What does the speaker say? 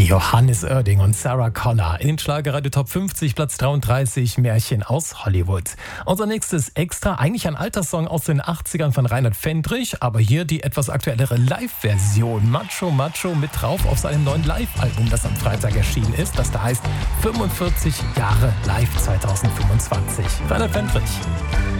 Johannes Oerding und Sarah Connor in Schlagerradio Top 50, Platz 33, Märchen aus Hollywood. Unser nächstes Extra, eigentlich ein alter Song aus den 80ern von Reinhard Fendrich, aber hier die etwas aktuellere Live-Version. Macho Macho mit drauf auf seinem neuen Live-Album, das am Freitag erschienen ist, das da heißt 45 Jahre live 2025. Reinhard Fendrich.